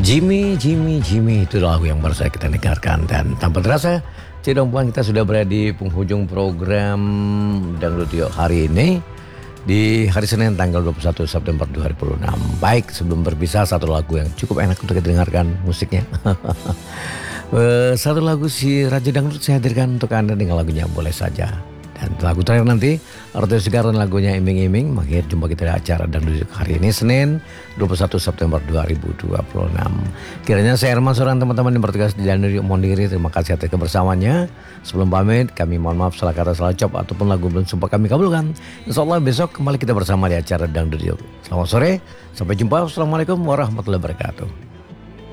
Jimmy itu lagu yang baru saja kita dengarkan. Dan tanpa terasa Cidongpuan kita sudah berada di penghujung program Dangdut Yuk hari ini, di hari Senin tanggal 21 September 2006. Baik, sebelum berpisah satu lagu yang cukup enak untuk kita dengarkan musiknya. Satu lagu si Raja Dangdut saya hadirkan untuk Anda dengan lagunya Boleh Saja. Dan lagu terakhir nanti Arto Segar dan lagunya Iming-Iming. Mengakhiri jumpa kita di acara Dangdut hari ini Senin 21 September 2026. Kiranya saya Herman Suran, teman-teman yang bertugas di Dangdut mohon diri. Terima kasih atas kebersamaannya. Sebelum pamit kami mohon maaf salah kata salah ucap ataupun lagu belum sempat kami kabulkan. Insyaallah besok kembali kita bersama di acara Dangdut. Selamat sore, sampai jumpa. Assalamualaikum warahmatullahi wabarakatuh.